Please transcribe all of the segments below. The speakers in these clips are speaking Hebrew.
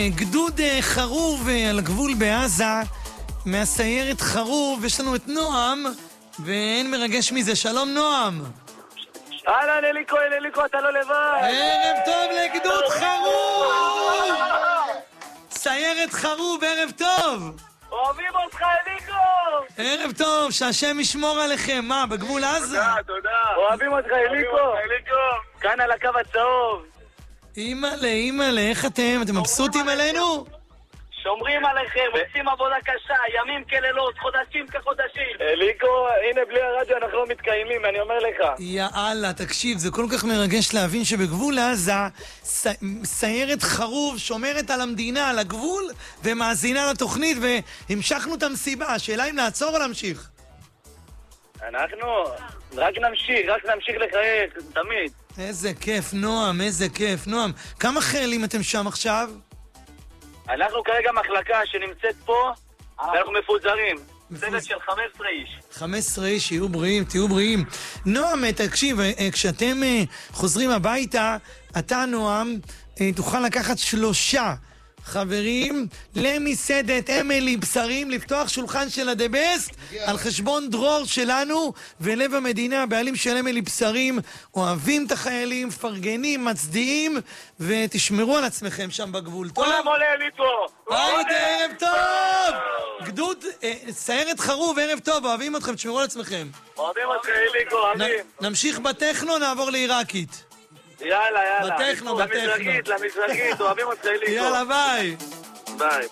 גדוד חרוב על הגבול בעזה, מהסיירת חרוב, יש לנו את נועם, ואין מרגש מזה. שלום נועם. אהלן אליקו, אתה לא לבד. ערב טוב לגדוד חרוב! סיירת חרוב, ערב טוב! אוהבים אותך אליקו! ערב טוב, שהשם ישמור עליכם. מה, בגבול עזה? תודה. אוהבים אותך אליקו. כאן על הקו הצהוב. אימא'לה, איך אתם? אתם מבסוטים עלינו? שומרים עליכם, עושים עבודה קשה, ימים כלילות, חודשים כחודשים. אליקו, הנה בלי הרדיו אנחנו לא מתקיימים, אני אומר לך. יאללה, תקשיב, זה כל כך מרגש להבין שבגבול עזה סיירת חרוב שומרת על המדינה, על הגבול, ומאזינה לתוכנית, והמשכנו את המסיבה. השאלה אם לעצור או להמשיך? אנחנו רק נמשיך לחייך, תמיד. איזה כיף, נועם, איזה כיף. נועם, כמה חיילים אתם שם עכשיו? אנחנו כרגע מחלקה שנמצאת פה, ואנחנו מפוזרים. צוות של 15 איש. 15 איש, תהיו בריאים. נועם, תקשיב, כשאתם חוזרים הביתה, אתה, נועם, תוכל לקחת 3 חברים למסעדת אמילי בשרים, לפתוח שולחן של הדבסט על חשבון דרור שלנו ולב המדינה, הבעלים של אמילי בשרים. אוהבים את החיילים, פרגנים, מצדיעים, ותשמרו על עצמכם שם בגבול. טוב? כולם עולה אליקו. היידה, ערב טוב! גדוד סיירת חרוב, ערב טוב, אוהבים אתכם, תשמרו על עצמכם. אוהבים אותך אליקו, אוהבים. נמשיך בטכנו, נעבור לעיראקית. יאללה. בטכנו. למזרחית, אוהבים אותך אליקו. יאללה, ביי. ביי.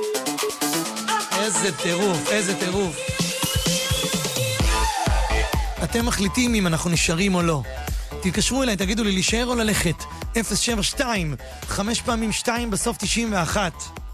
איזה טירוף. אתם מחליטים אם אנחנו נשארים או לא. תתקשרו אליי, תגידו לי להישאר או ללכת. 072 5 פעמים 2 בסוף 91.